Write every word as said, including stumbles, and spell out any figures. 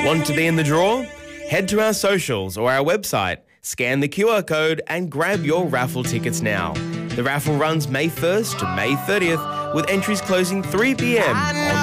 Want to be in the draw? Head to our socials or our website, scan the Q R code and grab your raffle tickets now. The raffle runs May first to May thirtieth with entries closing three p m on